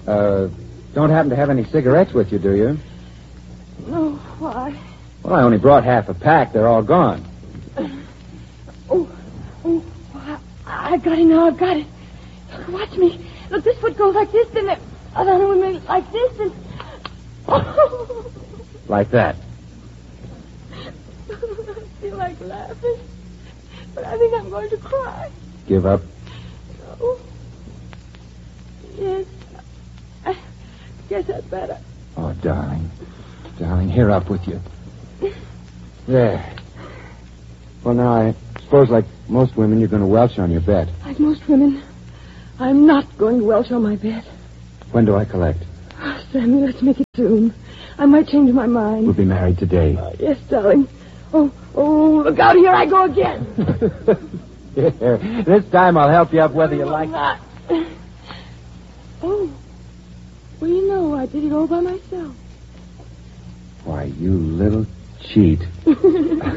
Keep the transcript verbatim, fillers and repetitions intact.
Uh, don't happen to have any cigarettes with you, do you? No, why? Well, I only brought half a pack. They're all gone. Oh, oh, I, I've got it now. I've got it. Watch me. Look, this foot goes like this, then the other one like this, and... Oh. Like that. I feel like laughing, but I think I'm going to cry. Give up? No. Yes. I guess I'd better. Oh, darling. Darling, here up with you. There. Well, now, I suppose, like most women, you're going to welch on your bed. Like most women, I'm not going to welch on my bed. When do I collect? Oh, Sammy, let's make it soon. I might change my mind. We'll be married today. Uh, yes, darling. Oh, oh, look out, here I go again. Here. This time I'll help you up whether you no, like... Not. Oh. Well, you know, I did it all by myself. Why, you little cheat.